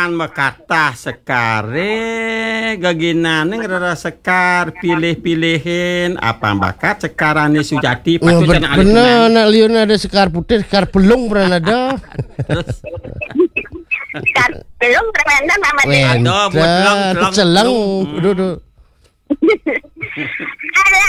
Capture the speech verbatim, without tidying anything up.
pan makata sekare gaginane ngerara sekar pilih-pilihin apa bakat sekarane Sujati oh, ben bener nak liun ada sekar putih sekar belung pernah ada. Sekar belum pernah ada mama deh. Aduh, buat belum celeng. Duh, duh. Ada